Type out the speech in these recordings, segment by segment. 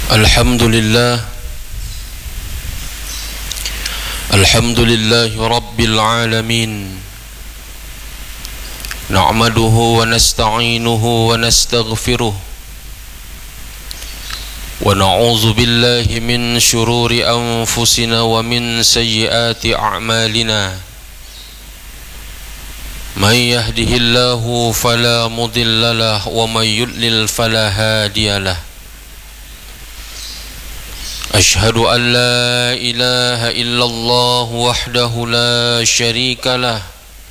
Alhamdulillah Alhamdulillahi Rabbil Alamin Na'maduhu wa nasta'inuhu wa nastaghfiruh Wa na'udzu billahi min syururi anfusina wa min sayyiati a'malina Man yahdihillahu fala mudilla wa man yudlil fala hadiyalah أشهد أن لا إله إلا الله وحده لا شريك له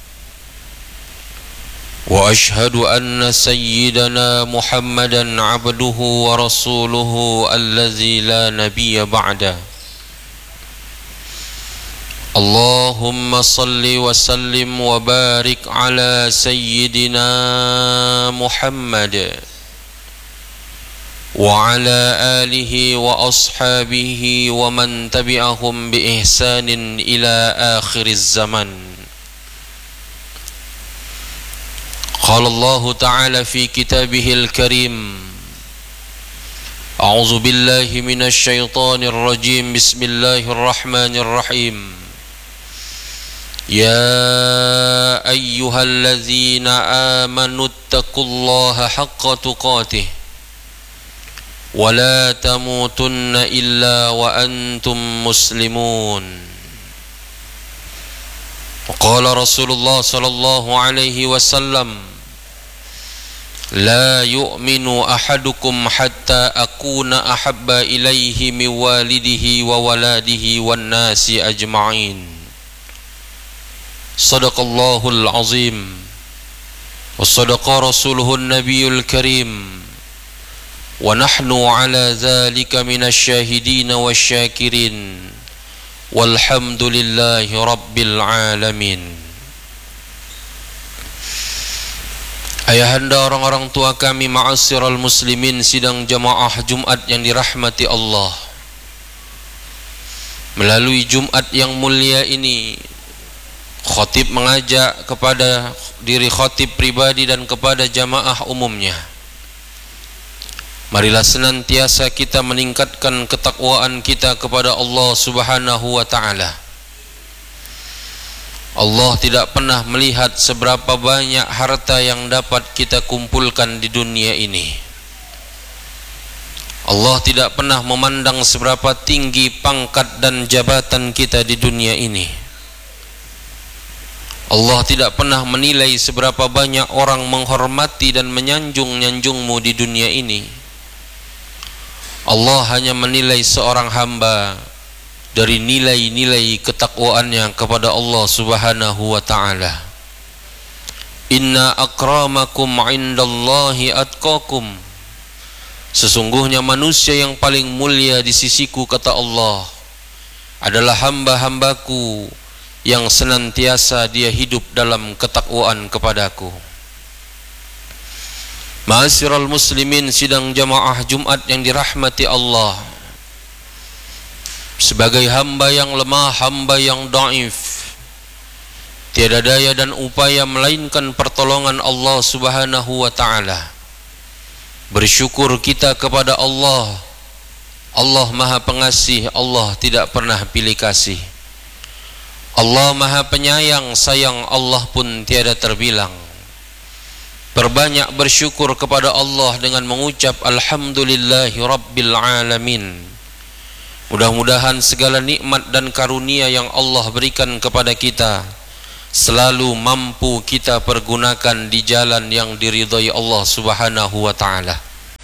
وأشهد أن سيدنا محمدا عبده ورسوله الذي لا نبي بعده اللهم صل وسلم وبارك على سيدنا محمد وعلى آله وأصحابه ومن تبعهم بإحسان إلى آخر الزمن قال الله تعالى في كتابه الكريم أعوذ بالله من الشيطان الرجيم بسم الله الرحمن الرحيم يا أيها الذين آمنوا اتقوا الله حق تقاته ولا تموتن إلا وأنتم مسلمون وقال رسول الله صلى الله عليه وسلم لا يؤمن أحدكم حتى أكون أحب إليه من والده وولده والناس أجمعين صدق الله العظيم وصدق رسوله النبي الكريم ونحن على ذلك من الشاهدين والشاكرين والحمد لله رب العالمين. Ayahanda orang-orang tua kami ma'asyiral muslimin sidang jamaah Jumat yang dirahmati Allah. Melalui Jumat yang mulia ini, khatib mengajak kepada diri khatib pribadi dan kepada jamaah umumnya, marilah senantiasa kita meningkatkan ketakwaan kita kepada Allah Subhanahu wa ta'ala. Allah tidak pernah melihat seberapa banyak harta yang dapat kita kumpulkan di dunia ini. Allah tidak pernah memandang seberapa tinggi pangkat dan jabatan kita di dunia ini. Allah tidak pernah menilai seberapa banyak orang menghormati dan menyanjung-nyanjungmu di dunia ini. Allah hanya menilai seorang hamba dari nilai-nilai ketakwaannya kepada Allah Subhanahu wa ta'ala. Inna akramakum indallahi atqakum. Sesungguhnya manusia yang paling mulia di sisiku, kata Allah, adalah hamba-hambaku yang senantiasa dia hidup dalam ketakwaan kepadaku. Ma'asyiral muslimin sidang jamaah Jumat yang dirahmati Allah, sebagai hamba yang lemah, hamba yang dhaif, tiada daya dan upaya melainkan pertolongan Allah Subhanahu wa ta'ala. Bersyukur kita kepada Allah. Allah Maha Pengasih, Allah tidak pernah pilih kasih. Allah Maha Penyayang, sayang Allah pun tiada terbilang. Perbanyak bersyukur kepada Allah dengan mengucap Alhamdulillahi Rabbil Alamin. Mudah-mudahan segala nikmat dan karunia yang Allah berikan kepada kita selalu mampu kita pergunakan di jalan yang diridhai Allah Subhanahu wa ta'ala.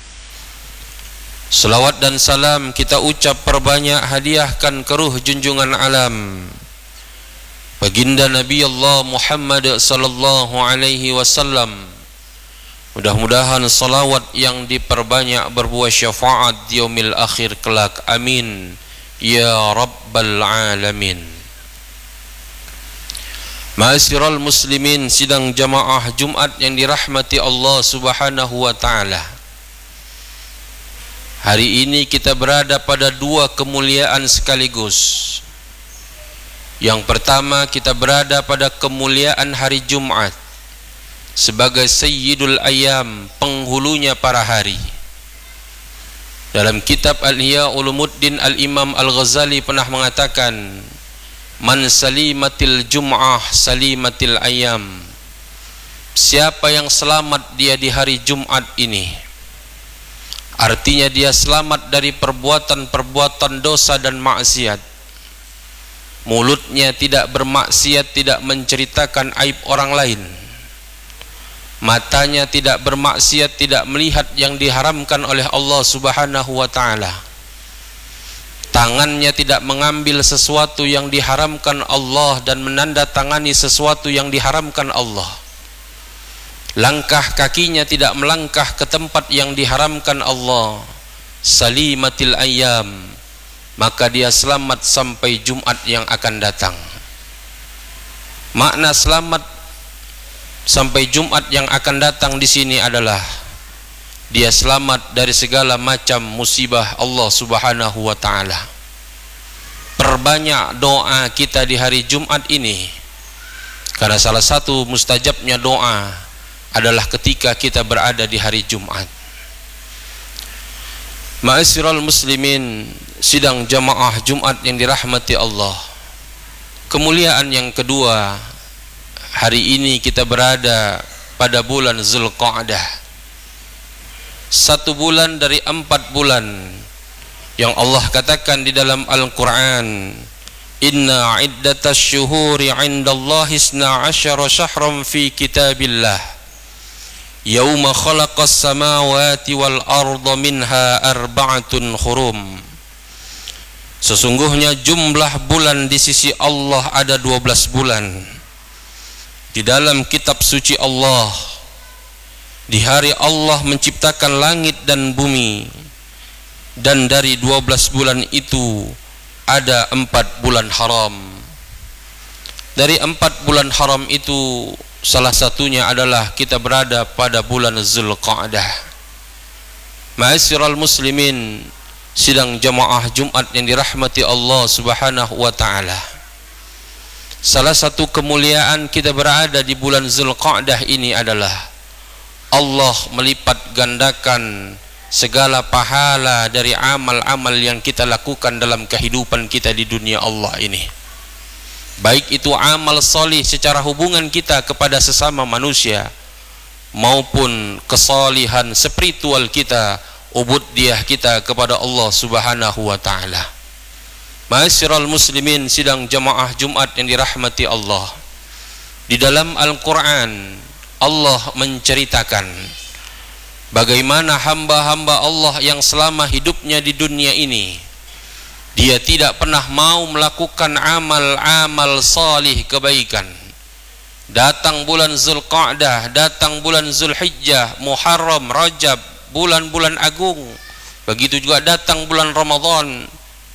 Salawat dan salam kita ucap perbanyak hadiahkan ke ruh junjungan alam baginda Nabi Allah Muhammad sallallahu alaihi wasallam. Mudah-mudahan salawat yang diperbanyak berbuah syafaat di yaumil akhir kelak. Amin ya rabbal alamin. Ma'asyiral muslimin sidang jamaah Jumat yang dirahmati Allah Subhanahu wa ta'ala. Hari ini kita berada pada dua kemuliaan sekaligus. Yang pertama, kita berada pada kemuliaan hari Jumat sebagai Sayyidul Ayyam, penghulunya para hari. Dalam kitab Al-Ihya Ulumuddin, Al-Imam Al-Ghazali pernah mengatakan, man salimatil jum'ah salimatil ayam. Siapa yang selamat dia di hari Jumat ini, artinya dia selamat dari perbuatan-perbuatan dosa dan maksiat. Mulutnya tidak bermaksiat, tidak menceritakan aib orang lain. Matanya tidak bermaksiat, tidak melihat yang diharamkan oleh Allah Subhanahu wa ta'ala. Tangannya tidak mengambil sesuatu yang diharamkan Allah dan menandatangani sesuatu yang diharamkan Allah. Langkah kakinya tidak melangkah ke tempat yang diharamkan Allah. Salimatil ayyam, maka dia selamat sampai Jumat yang akan datang. Makna selamat sampai Jumat yang akan datang di sini adalah dia selamat dari segala macam musibah Allah Subhanahu wa ta'ala. Perbanyak doa kita di hari Jumat ini, karena salah satu mustajabnya doa adalah ketika kita berada di hari Jumat. Ma'asyiral muslimin, sidang jamaah Jumat yang dirahmati Allah. Kemuliaan yang kedua, hari ini kita berada pada bulan Zulqa'dah, 1 bulan dari 4 bulan yang Allah katakan di dalam Al-Quran, inna iddatas syuhuri indallahi 12 syahran fi kitabillah yawma khalaqas samawati wal arda minha 4 hurum. Sesungguhnya jumlah bulan di sisi Allah ada 12 bulan di dalam kitab suci Allah. Di hari Allah menciptakan langit dan bumi, dan dari 12 bulan itu ada 4 bulan haram. Dari 4 bulan haram itu salah satunya adalah kita berada pada bulan Zulqa'dah. Ma'asyiral muslimin, sidang jamaah Jumat yang dirahmati Allah Subhanahu wa ta'ala. Salah satu kemuliaan kita berada di bulan Zulqa'dah ini adalah Allah melipat gandakan segala pahala dari amal-amal yang kita lakukan dalam kehidupan kita di dunia Allah ini. Baik itu amal solih secara hubungan kita kepada sesama manusia, maupun kesalihan spiritual kita, ubudiyah kita kepada Allah Subhanahu wa ta'ala. Ma'asyiral muslimin, sidang jamaah Jumat yang dirahmati Allah. Di dalam Al-Quran Allah menceritakan bagaimana hamba-hamba Allah yang selama hidupnya di dunia ini dia tidak pernah mau melakukan amal-amal salih kebaikan. Datang bulan Zulqa'dah, datang bulan Zulhijjah, Muharram, Rajab, bulan-bulan agung. Begitu juga datang bulan Ramadan,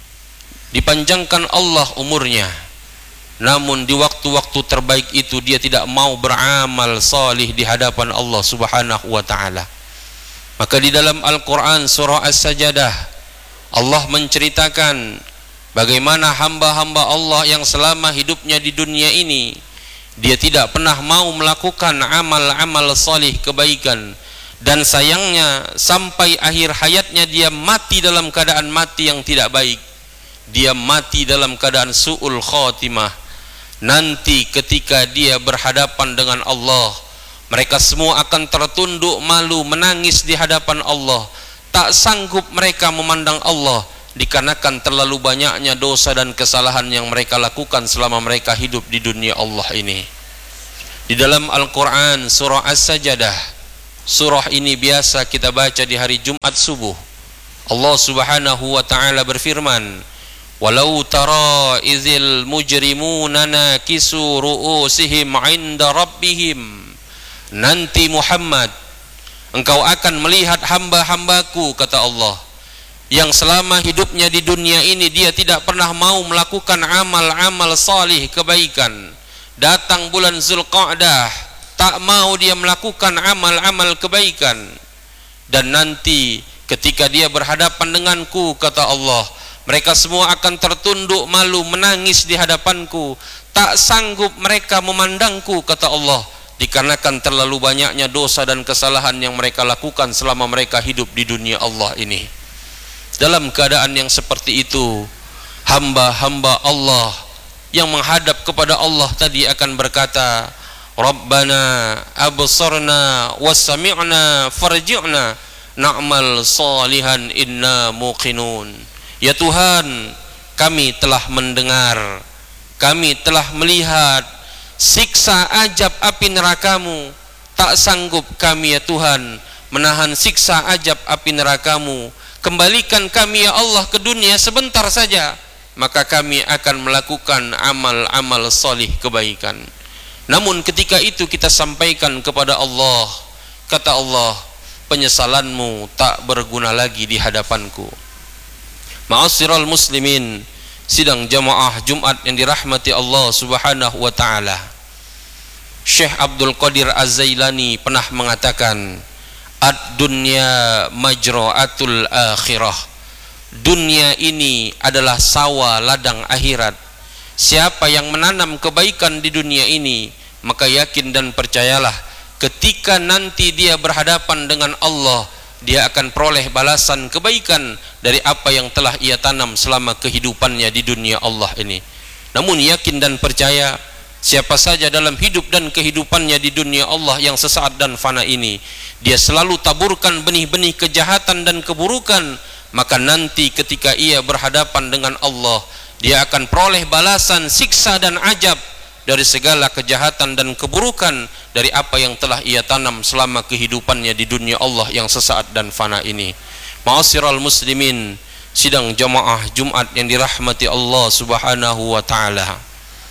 dipanjangkan Allah umurnya. Namun di waktu-waktu terbaik itu dia tidak mau beramal salih di hadapan Allah Subhanahu wa ta'ala. Maka di dalam Al-Quran surah As-Sajdah Allah menceritakan bagaimana hamba-hamba Allah yang selama hidupnya di dunia ini dia tidak pernah mau melakukan amal-amal salih kebaikan, dan sayangnya sampai akhir hayatnya dia mati dalam keadaan mati yang tidak baik. Dia mati dalam keadaan su'ul khatimah. Nanti ketika dia berhadapan dengan Allah, mereka semua akan tertunduk malu, menangis di hadapan Allah. Tak sanggup mereka memandang Allah dikarenakan terlalu banyaknya dosa dan kesalahan yang mereka lakukan selama mereka hidup di dunia Allah ini. Di dalam Al-Quran surah As-Sajdah, surah ini biasa kita baca di hari Jumat subuh. Allah Subhanahu wa ta'ala berfirman, walau tara izil mujrimuna nakisu ru'usihim 'inda rabbihim. Nanti Muhammad, engkau akan melihat hamba-hambaku, kata Allah, yang selama hidupnya di dunia ini dia tidak pernah mau melakukan amal-amal salih kebaikan. Datang bulan Zulqa'dah, tak mau dia melakukan amal-amal kebaikan. Dan nanti ketika dia berhadapan denganku, kata Allah, mereka semua akan tertunduk malu, menangis di hadapanku. Tak sanggup mereka memandangku, kata Allah, dikarenakan terlalu banyaknya dosa dan kesalahan yang mereka lakukan selama mereka hidup di dunia Allah ini. Dalam keadaan yang seperti itu, hamba-hamba Allah yang menghadap kepada Allah tadi akan berkata, Rabbana absarna wassami'na farji'na na'mal salihan inna muqinun. Ya Tuhan, kami telah mendengar, kami telah melihat siksa ajab api nerakamu. Tak sanggup kami ya Tuhan menahan siksa ajab api nerakamu. Kembalikan kami ya Allah ke dunia sebentar saja, maka kami akan melakukan amal-amal salih kebaikan. Namun ketika itu kita sampaikan kepada Allah, kata Allah, penyesalanmu tak berguna lagi di hadapanku. Ma'asyiral muslimin, sidang jamaah Jumat yang dirahmati Allah Subhanahu wa taala. Syekh Abdul Qadir Az-Zailani pernah mengatakan, ad-dunya majra'atul akhirah. Dunia ini adalah sawah ladang akhirat. Siapa yang menanam kebaikan di dunia ini, maka yakin dan percayalah, ketika nanti dia berhadapan dengan Allah, dia akan peroleh balasan kebaikan dari apa yang telah ia tanam selama kehidupannya di dunia Allah ini. Namun yakin dan percaya, siapa saja dalam hidup dan kehidupannya di dunia Allah yang sesaat dan fana ini, dia selalu taburkan benih-benih kejahatan dan keburukan, maka nanti ketika ia berhadapan dengan Allah, dia akan peroleh balasan siksa dan ajab dari segala kejahatan dan keburukan dari apa yang telah ia tanam selama kehidupannya di dunia Allah yang sesaat dan fana ini. Ma'asyiral muslimin, sidang jamaah Jumat yang dirahmati Allah Subhanahu wa taala.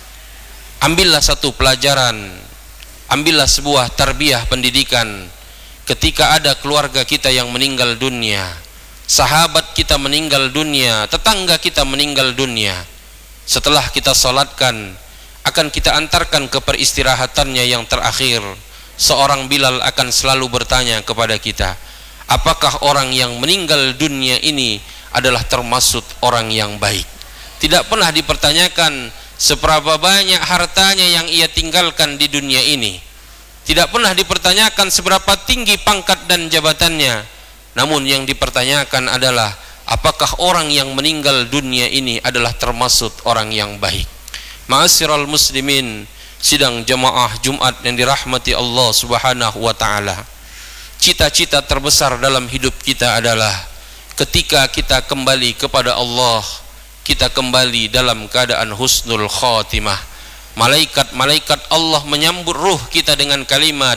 Ambillah satu pelajaran, ambillah sebuah tarbiyah pendidikan. Ketika ada keluarga kita yang meninggal dunia, sahabat kita meninggal dunia, tetangga kita meninggal dunia, setelah kita salatkan, akan kita antarkan ke peristirahatannya yang terakhir, seorang Bilal akan selalu bertanya kepada kita, apakah orang yang meninggal dunia ini adalah termasuk orang yang baik? Tidak pernah dipertanyakan seberapa banyak hartanya yang ia tinggalkan di dunia ini. Tidak pernah dipertanyakan seberapa tinggi pangkat dan jabatannya. Namun yang dipertanyakan adalah, apakah orang yang meninggal dunia ini adalah termasuk orang yang baik? Ma'asyiral muslimin, sidang jamaah Jumat yang dirahmati Allah Subhanahu wa taala. Cita-cita terbesar dalam hidup kita adalah ketika kita kembali kepada Allah, kita kembali dalam keadaan husnul khatimah. Malaikat-malaikat Allah menyambut ruh kita dengan kalimat,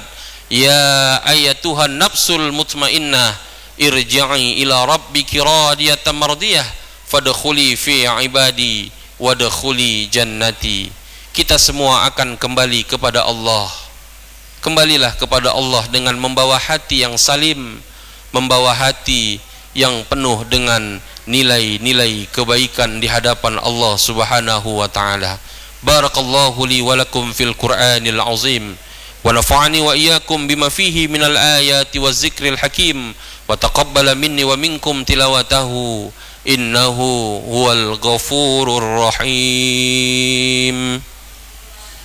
ya ayatuhan nafsul mutmainnah, irji'i ila rabbiki radiyatan mardiyah, fadkhuli fi ibadi wadkhuli jannati. Kita semua akan kembali kepada Allah. Kembalilah kepada Allah dengan membawa hati yang salim, membawa hati yang penuh dengan nilai-nilai kebaikan di hadapan Allah Subhanahu wa taala. Barakallahu li wa lakum fil Qur'anil azim, wa nafa'ani wa iyyakum bima fihi minal ayati waz zikril hakim, wa taqabbala minni wa minkum tilawatahu innahu huwal ghafurur rahim.